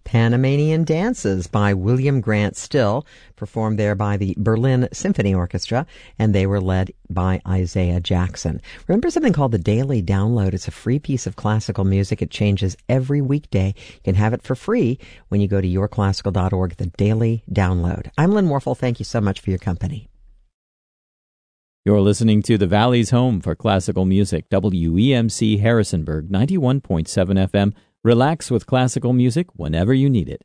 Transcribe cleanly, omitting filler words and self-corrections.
Panamanian Dances by William Grant Still, performed there by the Berlin Symphony Orchestra, and they were led by Isaiah Jackson. Remember something called the Daily Download? It's a free piece of classical music. It changes every weekday. You can have it for free when you go to yourclassical.org, the Daily Download. I'm Lynn Warfel. Thank you so much for your company. You're listening to the Valley's home for classical music, WEMC Harrisonburg, 91.7 FM. Relax with classical music whenever you need it.